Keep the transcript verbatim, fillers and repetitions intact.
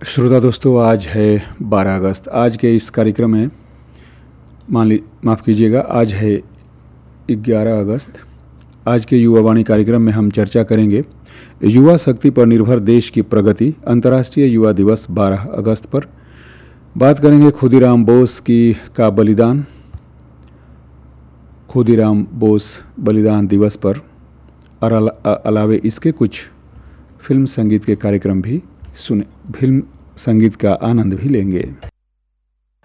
श्रोता दोस्तों, आज है बारह अगस्त। आज के इस कार्यक्रम में मान ली माफ़ कीजिएगा आज है ग्यारह अगस्त। आज के युवा वाणी कार्यक्रम में हम चर्चा करेंगे युवा शक्ति पर निर्भर देश की प्रगति, अंतर्राष्ट्रीय युवा दिवस बारह अगस्त पर। बात करेंगे खुदीराम बोस की का बलिदान, खुदीराम बोस बलिदान दिवस पर, और अलावे इसके कुछ फिल्म संगीत के कार्यक्रम भी सुने, फिल्म संगीत का आनंद भी लेंगे।